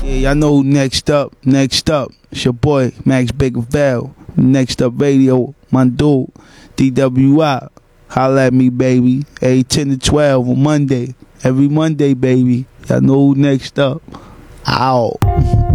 Y'all know who next up. Next up, it's your boy Max Bakerville. Next up radio, my dude DWI. Holla at me, baby. Every 10 to 12 on Monday. Every Monday, baby. Y'all know who next up. Ow.